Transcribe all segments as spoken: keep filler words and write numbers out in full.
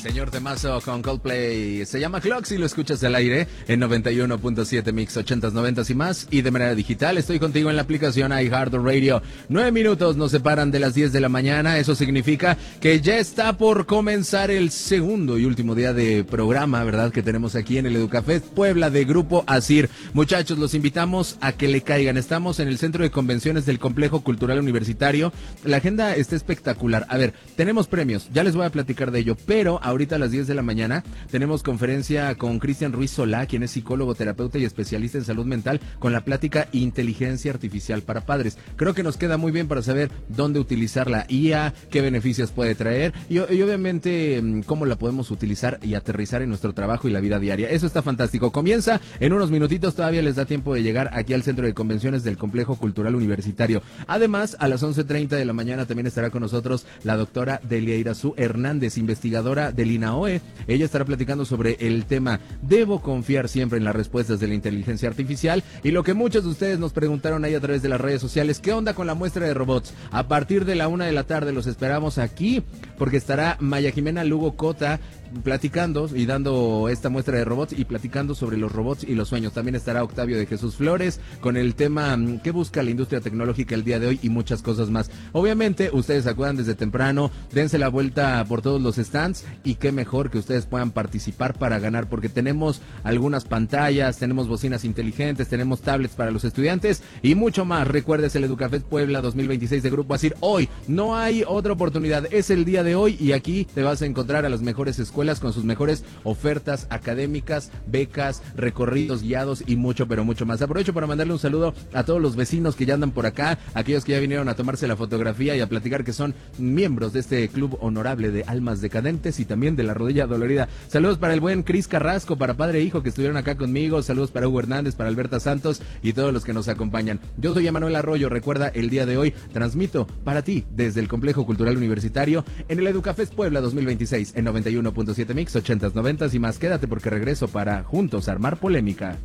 Señor temazo con Coldplay. Se llama Clocks y lo escuchas al aire en noventa y uno punto siete Mix ochentas, noventas y más. Y de manera digital estoy contigo en la aplicación iHeartRadio. Nueve minutos nos separan de las diez de la mañana. Eso significa que ya está por comenzar el segundo y último día de programa, ¿verdad? Que tenemos aquí en el Educafest Puebla de Grupo Asir. Muchachos, los invitamos a que le caigan. Estamos en el Centro de Convenciones del Complejo Cultural Universitario. La agenda está espectacular. A ver, tenemos premios. Ya les voy a platicar de ello, pero ahorita a las diez de la mañana tenemos conferencia con Cristian Ruiz Solá, quien es psicólogo, terapeuta y especialista en salud mental, con la plática Inteligencia Artificial para Padres. Creo que nos queda muy bien para saber dónde utilizar la I A, qué beneficios puede traer y, y obviamente cómo la podemos utilizar y aterrizar en nuestro trabajo y la vida diaria. Eso está fantástico. Comienza en unos minutitos, todavía les da tiempo de llegar aquí al Centro de Convenciones del Complejo Cultural Universitario. Además, a las once treinta de la mañana también estará con nosotros la doctora Delia Irazú Hernández, investigadora del I N A O E. Ella estará platicando sobre el tema ¿debo confiar siempre en las respuestas de la inteligencia artificial? Y lo que muchos de ustedes nos preguntaron ahí a través de las redes sociales, ¿qué onda con la muestra de robots? A partir de la una de la tarde los esperamos aquí, porque estará Maya Jimena Lugo Cota platicando y dando esta muestra de robots y platicando sobre los robots y los sueños. También estará Octavio de Jesús Flores con el tema ¿qué busca la industria tecnológica el día de hoy? Y muchas cosas más. Obviamente, ustedes acudan desde temprano, dense la vuelta por todos los stands y qué mejor que ustedes puedan participar para ganar, porque tenemos algunas pantallas, tenemos bocinas inteligentes, tenemos tablets para los estudiantes y mucho más. Recuerdes el Educafest Puebla dos mil veintiséis de Grupo Asir. Hoy no hay otra oportunidad, es el día de hoy y aquí te vas a encontrar a las mejores escuelas con sus mejores ofertas académicas, becas, recorridos guiados y mucho, pero mucho más. Aprovecho para mandarle un saludo a todos los vecinos que ya andan por acá, aquellos que ya vinieron a tomarse la fotografía y a platicar que son miembros de este club honorable de almas decadentes y también de la rodilla dolorida. Saludos para el buen Cris Carrasco, para padre e hijo que estuvieron acá conmigo. Saludos para Hugo Hernández, para Alberta Santos y todos los que nos acompañan. Yo soy Emanuel Arroyo. Recuerda, el día de hoy transmito para ti desde el Complejo Cultural Universitario en el Educafest Puebla dos mil veintiséis en noventa y uno punto siete Mix ochentas, noventas y más. Quédate porque regreso para juntos armar polémica.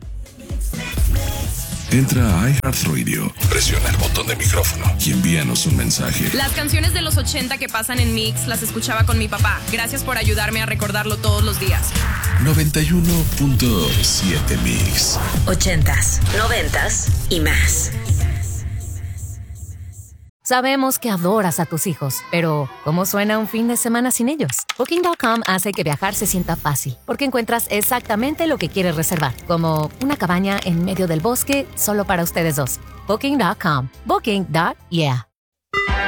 Entra a iHeartRadio, presiona el botón de micrófono y envíanos un mensaje. Las canciones de los ochenta que pasan en Mix las escuchaba con mi papá. Gracias por ayudarme a recordarlo todos los días. noventa y uno punto siete Mix. Ochentas, noventas y más. Sabemos que adoras a tus hijos, pero ¿cómo suena un fin de semana sin ellos? Booking punto com hace que viajar se sienta fácil, porque encuentras exactamente lo que quieres reservar, como una cabaña en medio del bosque solo para ustedes dos. Booking punto com. Booking. Yeah.